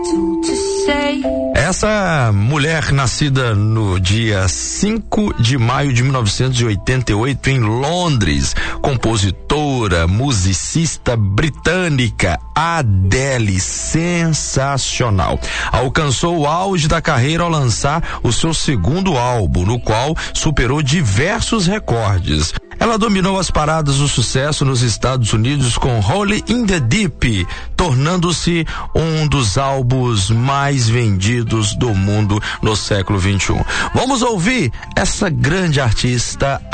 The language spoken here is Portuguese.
Essa mulher, nascida no dia 5 de maio de 1988 em Londres, compositora, musicista britânica, Adele, sensacional. Alcançou o auge da carreira ao lançar o seu segundo álbum, no qual superou diversos recordes. Ela dominou as paradas do sucesso nos Estados Unidos com Rolling in the Deep, tornando-se um dos álbuns mais vendidos do mundo no século XXI. Vamos ouvir essa grande artista,